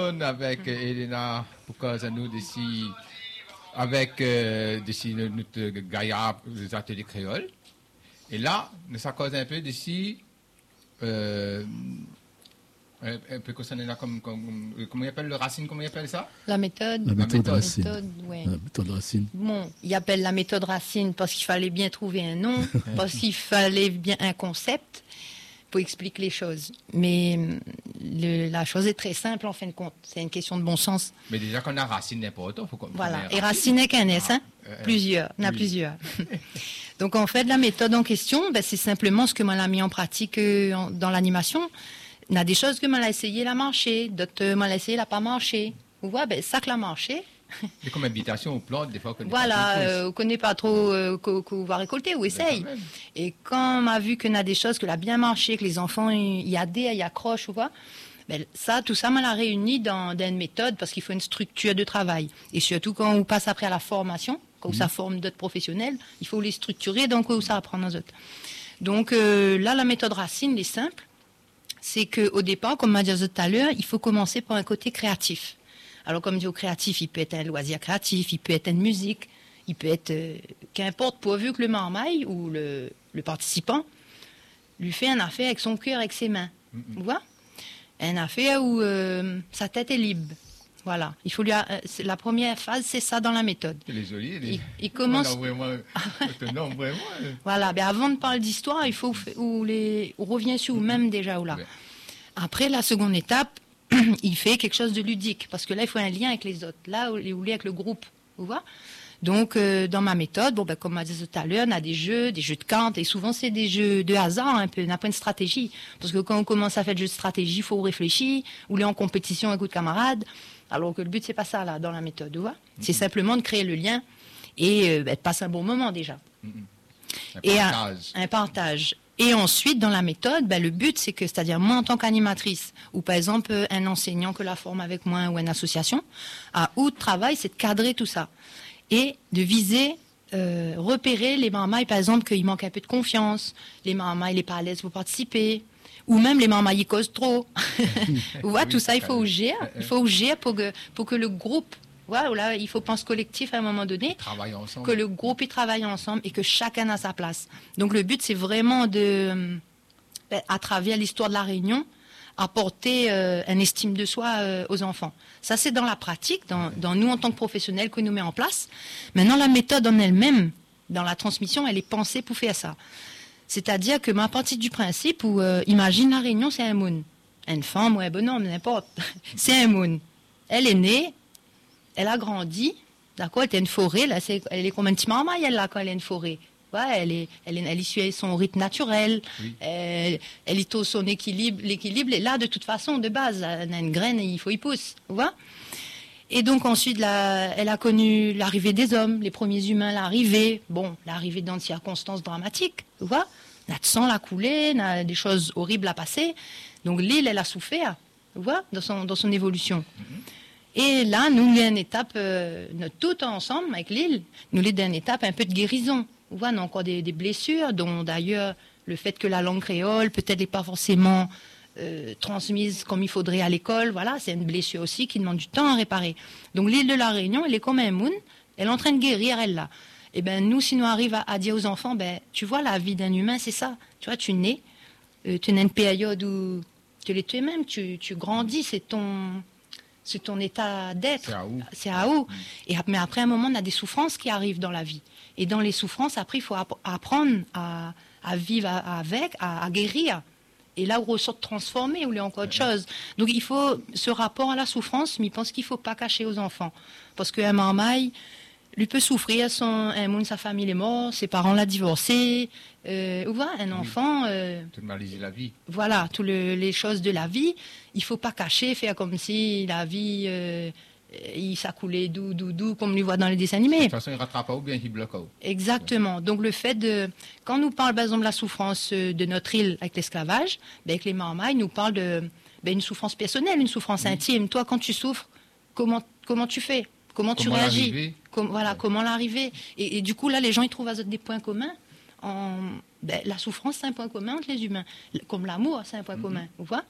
retourne avec Elena pour causer nous d'ici, avec d'ici notre gaillard des ateliers créoles. Et là, nous ça cause un peu d'ici, un peu concernant là comment il appelle le racine, comment il appelle ça? La méthode. La méthode Racine. Ouais. La méthode Racine. Bon, il appelle la méthode Racine parce qu'il fallait bien trouver un nom, parce qu'il fallait bien un concept pour expliquer les choses. Mais la chose est très simple en fin de compte. C'est une question de bon sens. Mais déjà qu'on a racine n'importe où, faut qu'on. Voilà. Et racine n'est qu'un S, hein? Plusieurs. Il y en a plusieurs. Donc en fait, la méthode en question, ben, c'est simplement ce que moi l'a mis en pratique dans l'animation. Il y a des choses que moi l'a essayé, la marcher, d'autres moi l'a essayé, la pas marché. Vous voyez, ben, ça que la marché. C'est comme habitation aux plantes, des fois. Voilà, on connaît pas trop qu'on va récolter ou essaye. Et quand on a vu qu'on a des choses que l'a bien marché, que les enfants y adhèrent, y accrochent, vous voyez, ben, ça, tout ça, on l'a réuni dans une méthode parce qu'il faut une structure de travail. Et surtout quand on passe après à la formation, quand ça forme d'autres professionnels, il faut les structurer, donc où ça apprend aux autres. Donc là, la méthode Racine, elle est simple. C'est qu'au départ, comme on m'a dit tout à l'heure, il faut commencer par un côté créatif. Alors, comme dit au créatif, il peut être un loisir créatif, il peut être une musique, il peut être qu'importe, pourvu que le marmaille ou le participant lui fait un affaire avec son cœur, avec ses mains. Vous voyez? Un affaire où sa tête est libre. Voilà. Il faut la première phase, c'est ça dans la méthode. Il commence. Voilà. Ben avant de parler d'histoire, il faut on revient sur même déjà ou là. Après, la seconde étape, il fait quelque chose de ludique parce que là, il faut un lien avec les autres. Là, il est avec le groupe. Vous voyez? Donc, dans ma méthode, bon, ben, comme on a dit tout à l'heure, on a des jeux de cartes, et souvent c'est des jeux de hasard, un peu, on n'a pas une stratégie. Parce que quand on commence à faire des jeux de stratégie, il faut réfléchir, ou aller en compétition avec d'autres camarades. Alors que le but, c'est pas ça, là, dans la méthode, tu vois. C'est simplement de créer le lien et de passer un bon moment, déjà. Un partage. Et ensuite, dans la méthode, ben, le but, c'est que, c'est-à-dire moi, en tant qu'animatrice, ou par exemple, un enseignant que la forme avec moi, ou une association, où de travail, c'est de cadrer tout ça. Et de viser, repérer les marmailles, par exemple, qu'il manque un peu de confiance, les marmailles, les pas à l'aise pour participer, ou même les marmailles, ils causent trop. Vous voyez, tout ça, il faut ouvrir. Il faut ouvrir pour que le groupe, voilà, il faut penser collectif à un moment donné, que le groupe, il travaille ensemble et que chacun a sa place. Donc, le but, c'est vraiment à travers l'histoire de la Réunion, apporter une estime de soi aux enfants. Ça, c'est dans la pratique, dans nous en tant que professionnels que nous met en place. Maintenant, la méthode en elle-même, dans la transmission, elle est pensée pour faire ça. C'est-à-dire que ma partie du principe où, imagine la Réunion, c'est un moon. Une femme ou un bonhomme, n'importe. C'est un moon. Elle est née, elle a grandi, d'accord, elle était une forêt, là, elle est comme un petit marmaille, elle, là, quand elle est une forêt. Ouais, elle suit son rythme naturel, oui. Elle y son équilibre, l'équilibre est là de toute façon, de base. Elle a une graine et il faut y pousse, tu vois. Et donc ensuite, elle a connu l'arrivée des hommes, les premiers humains, l'arrivée dans des circonstances dramatiques, tu vois. On a de sang à couler, on a des choses horribles à passer. Donc l'île, elle a souffert, tu vois, dans son évolution. Et là, nous, il y a une étape, tout ensemble, avec l'île, nous, il y a une étape un peu de guérison. On voit, on a encore des blessures, dont d'ailleurs le fait que la langue créole peut-être n'est pas forcément transmise comme il faudrait à l'école. Voilà, c'est une blessure aussi qui demande du temps à réparer. Donc l'île de la Réunion, elle est comme un moon, elle est en train de guérir, elle là. Et ben nous, si nous arrivons à dire aux enfants, ben tu vois, la vie d'un humain, c'est ça. Tu vois, tu nais, tu as une période où tu l'es toi-même, tu grandis, c'est ton état d'être. C'est à où. Mais après un moment, on a des souffrances qui arrivent dans la vie. Et dans les souffrances, après, il faut apprendre à vivre avec, à guérir. Et là, on ressort transformé, ou il y a encore autre chose. Donc, il faut ce rapport à la souffrance, mais je pense qu'il ne faut pas cacher aux enfants. Parce qu'un marmaille, lui peut souffrir, un monde, sa famille est morte, ses parents l'ont divorcé. Ou voilà, un enfant... tout malaise la vie. Voilà, toutes les choses de la vie. Il ne faut pas cacher, faire comme si la vie... il s'accoulait doux, comme on le voit dans les dessins animés. De toute façon, il ne rattrape pas ou bien il bloque. Exactement. Ouais. Donc, le fait de... Quand nous parle, par exemple, de la souffrance de notre île avec l'esclavage, avec les marmailles, nous parle une souffrance personnelle, une souffrance intime. Toi, quand tu souffres, comment tu fais? Comment tu réagis? Comment l'arriver? Et du coup, là, les gens, ils trouvent des points communs. La souffrance, c'est un point commun entre les humains. Comme l'amour, c'est un point commun. Vous voyez?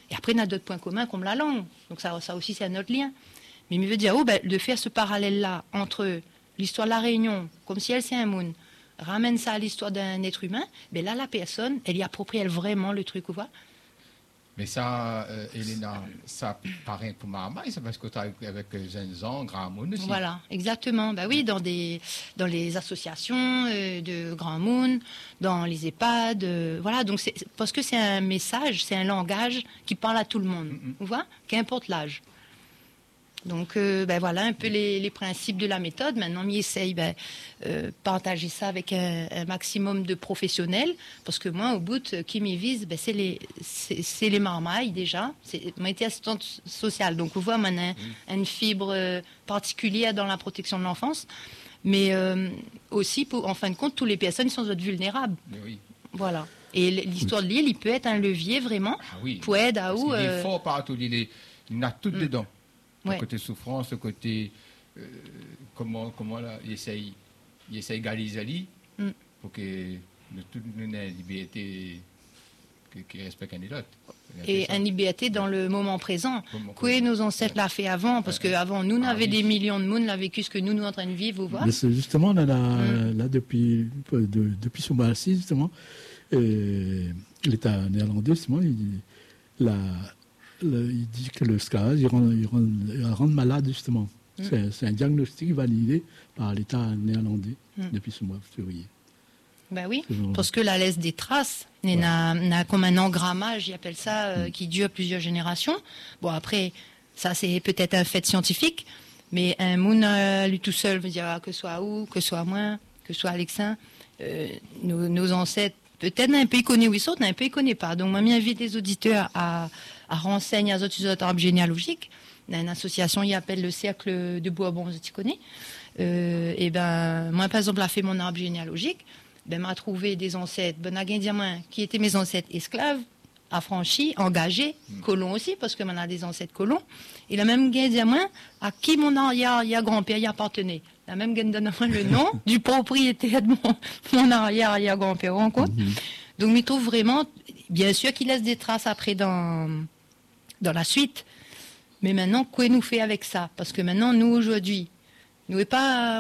Et après, on a d'autres points communs comme la langue. Donc ça aussi, c'est un autre lien. Mais il veut dire, de faire ce parallèle-là entre l'histoire de la Réunion, comme si elle c'est un monde, ramène ça à l'histoire d'un être humain, ben là, la personne, elle y approprie elle vraiment le truc, vous voyez. Mais ça, Elena, ça paraît pour Marmaille, c'est parce que tu as avec Zenzan, Grand Moon aussi. Voilà, exactement. Ben oui, dans les associations de Grand Moon, dans les EHPAD, voilà. Donc parce que c'est un message, c'est un langage qui parle à tout le monde, vous voyez, qu'importe l'âge. Donc, voilà un peu les principes de la méthode. Maintenant, on essaye partager ça avec un maximum de professionnels, parce que moi, au bout, qui m'y vise, c'est les marmailles déjà. Moi, été assistante sociale, donc vous voyez, on a une fibre particulière dans la protection de l'enfance, mais aussi, en fin de compte, toutes les personnes sont vulnérables. Oui. Voilà. Et l'histoire de l'île, il peut être un levier vraiment pour aider à où. Il est fort partout, il a tout dedans. Le Ouais. côté souffrance, le côté comment là, il essaye d'égaliser pour que tout le monde ait une liberté qui respecte un et l'autre. Et une liberté dans le moment présent. Que nos ancêtres l'ont fait avant, parce qu'avant, nous, on avait des millions de monde, l'a vécu ce que nous en train de vivre, vous voyez. Mais c'est justement, là, depuis ce mois-ci, justement, l'État néerlandais, justement, il dit que l'esclavage, il rend malade, justement. C'est un diagnostic validé par l'État néerlandais depuis ce mois de février. Ben oui, parce que la laisse des traces, il n'a comme un engrammage, ils appellent ça, qui dure plusieurs générations. Bon, après, ça c'est peut-être un fait scientifique, mais un moun, lui tout seul, veut dire que ce soit où, que ce soit moi, que ce soit Alexin, nos ancêtres, peut-être un peu connus, oui, un peu connus pas. Donc, moi, j'invite les auditeurs à renseigner à autres arbres généalogiques. Il y a une association, il appelle le Cercle de Bourbon, tu connais. Et ben, moi, par exemple, j'ai fait mon arbre généalogique. Ben, m'a trouvé des ancêtres, qui étaient mes ancêtres esclaves, affranchis, engagés, colons aussi, parce que m'en a des ancêtres colons. Et la même gain à qui mon arrière-grand-père y appartenait. La même gain donne le nom du propriétaire de mon arrière-grand-père, en compte. Donc, il trouve vraiment, bien sûr qu'il laisse des traces après dans la suite. Mais maintenant, quoi nous fait avec ça? Parce que maintenant, nous, aujourd'hui, nous n'avons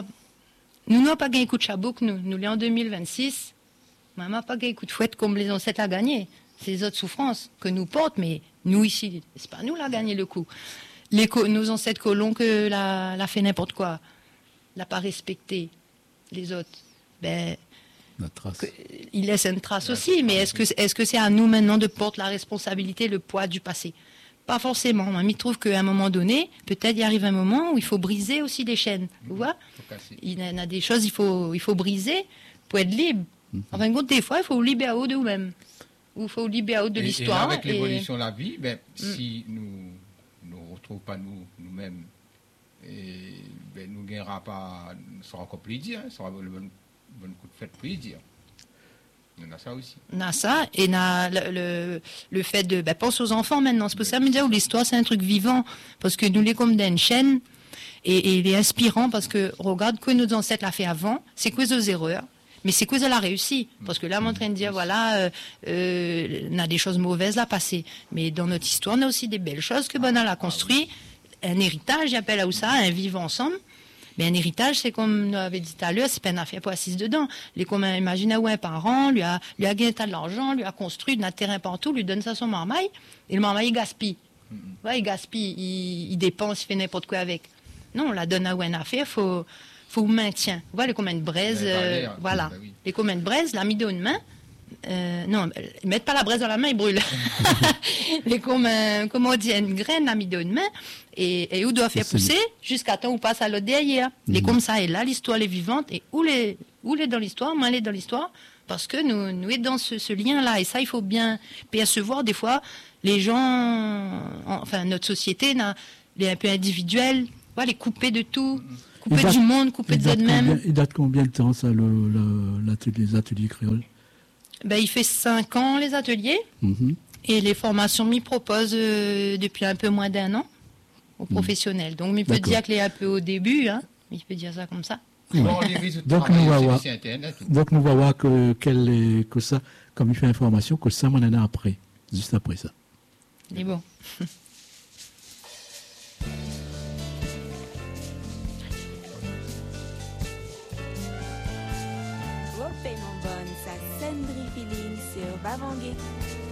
pas gagné coup de chabouk, nous l'avons en 2026. Maman n'a pas gagné coup de fouette comme les ancêtres a gagné. C'est les autres souffrances que nous portent, mais nous ici, c'est pas nous qui avons gagné le coup. Nos ancêtres colons que l'a fait n'importe quoi, l'a pas respecté, les autres. Ben, la trace. Il laisse une trace aussi, mais est-ce que c'est à nous maintenant de porter la responsabilité, le poids du passé? Pas forcément. Mamie trouve qu'à un moment donné, peut-être il arrive un moment où il faut briser aussi des chaînes. Vous voyez? Il y a des choses il faut briser pour être libre. En fin de compte, des fois, il faut libérer de nous-mêmes. Ou il faut libérer de l'histoire. Et avec l'évolution de la vie, si nous ne retrouvons pas nous-mêmes, nous ne gagnerons pas, ça sera encore plus dire, ça sera le bon coup de fête plus dire. On a ça aussi. On a ça, et on a le fait de... pense aux enfants maintenant. C'est pour ça que je me dis, l'histoire, c'est un truc vivant. Parce que nous, les comme dans une chaîne, et il est inspirant, parce que, regarde, que nos ancêtres l'ont fait avant, c'est quoi aux erreurs, mais c'est quoi elle a réussi. Parce que là, on est en train de dire, voilà, on a des choses mauvaises à passer. Mais dans notre histoire, on a aussi des belles choses que Bonal a construit. Un héritage, j'appelle à ça, un vivre ensemble. Mais un héritage, c'est comme nous avait dit tout à l'heure, c'est pas une affaire pour assister dedans. Imagine où un parent lui a gagné de l'argent, lui a construit un terrain partout, lui donne ça à son marmaille, et le marmaille, il gaspille. Ouais, il gaspille, il dépense, il fait n'importe quoi avec. Non, on la donne à une affaire, faut maintien. Vous voyez, les communs de braise, voilà. Oui. Les communs de braise, la mis dans une main, non, ils mettent pas la braise dans la main, ils brûlent. Les communs, comment on dit, une graine, la mis dans une main, et où doit faire pousser jusqu'à temps où passe à l'autre derrière. Et comme ça, et là, l'histoire est vivante, et où est dans l'histoire, moi, elle est dans l'histoire, parce que nous est dans ce lien-là, et ça, il faut bien percevoir, des fois, les gens, enfin, notre société, elle est un peu individuelle, les couper de tout, couper du monde, couper de eux-mêmes. Il date combien de temps, ça, les ateliers créoles? Il fait 5 ans, les ateliers, et les formations m'y proposent depuis un peu moins d'1 an aux professionnels. Donc, il peut dire qu'il est un peu au début, hein, il peut dire ça comme ça. Ouais. Donc, nous va voir que ça, comme il fait information, que ça, on en a après, juste après ça. Il est beau. Mon bonne, ça Sandry Feeling sur Bavangé.